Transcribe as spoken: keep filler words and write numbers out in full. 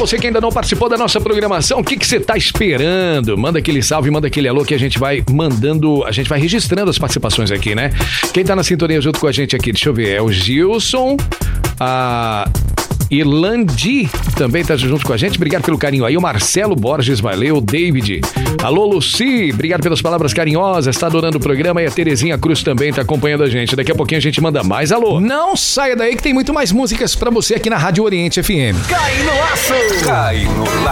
você que ainda não participou da nossa programação, o que que você tá esperando? Manda aquele salve, manda aquele alô que a gente vai mandando, a gente vai registrando as participações aqui, né? Quem tá na sintonia junto com a gente aqui, deixa eu ver, é o Gilson, a Irlandi também tá junto com a gente, obrigado pelo carinho aí, o Marcelo Borges, valeu, o David, alô Luci, obrigado pelas palavras carinhosas, tá adorando o programa, e a Terezinha Cruz também tá acompanhando a gente, daqui a pouquinho a gente manda mais alô. Não saia daí que tem muito mais músicas pra você aqui na Rádio Oriente F M. Cai no laço! Cai no laço!